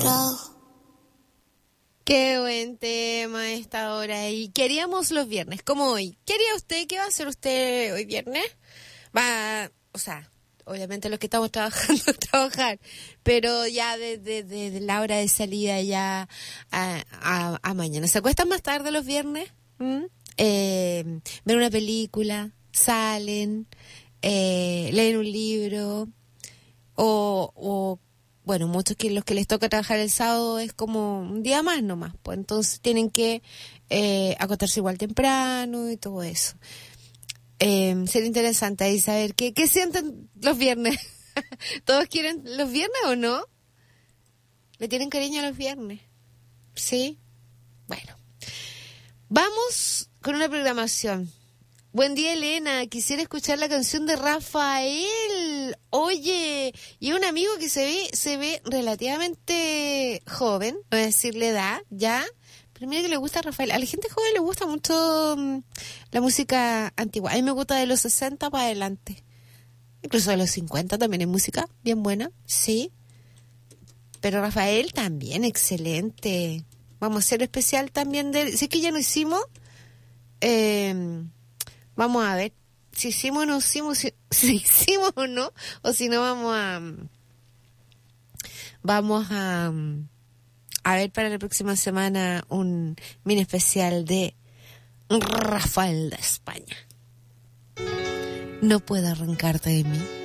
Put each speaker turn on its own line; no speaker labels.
Qué buen tema a esta hora. Y queríamos los viernes, como hoy. ¿Qué haría usted? ¿Qué va a hacer usted hoy viernes? Obviamente los que estamos trabajando, trabajar. Pero ya desde la hora de salida ya a mañana. ¿Se acuestan más tarde los viernes? Ver una película, salen, leen un libro, o bueno, muchos que los que les toca trabajar el sábado es como un día más nomás, pues entonces tienen que acostarse igual temprano y todo eso. Sería interesante ahí saber qué sienten los viernes. ¿Todos quieren los viernes o no? ¿Le tienen cariño a los viernes? ¿Sí? Bueno. Vamos con una programación. Buen día, Elena. Quisiera escuchar la canción de Rafael. Oye, y un amigo que se ve relativamente joven, no voy a decirle edad, ¿ya? Pero mira que le gusta a Rafael. A la gente joven le gusta mucho la música antigua. A mí me gusta de los 60 para adelante. Incluso de los 50 también hay música bien buena, sí. Pero Rafael también, excelente. Vamos a hacer especial también de él. Si es que ya lo hicimos, vamos a ver si hicimos o no hicimos, si hicimos o no, o si no vamos a ver para la próxima semana un mini especial de Rafael de España. No puedo arrancarte de mí.